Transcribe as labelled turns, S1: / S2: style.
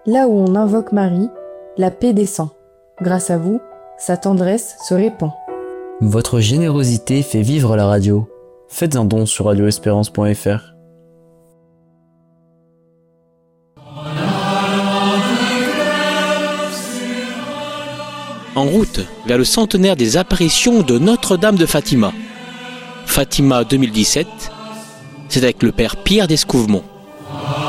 S1: Là où on invoque Marie, la paix descend. Grâce à vous, sa tendresse se répand.
S2: Votre générosité fait vivre la radio. Faites un don sur radioespérance.fr.
S3: En route vers le centenaire des apparitions de Notre-Dame de Fatima. Fatima 2017, c'est avec le père Pierre d'Escouvemont.